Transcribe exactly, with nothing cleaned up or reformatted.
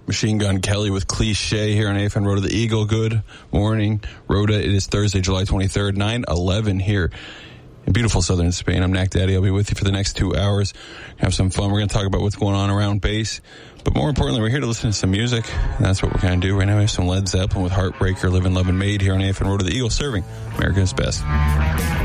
Machine Gun Kelly with Cliche here on A F M Road to the Eagle. Good morning, Rhoda. It is Thursday, July twenty-third, nine eleven here in beautiful southern Spain. I'm Knack Daddy. I'll be with you for the next two hours. Have some fun. We're going to talk about what's going on around bass. But more importantly, we're here to listen to some music. And that's what we're going to do right now. We have some Led Zeppelin with Heartbreaker, Live and Love and Made here on A F M Road to the Eagle, serving America's best.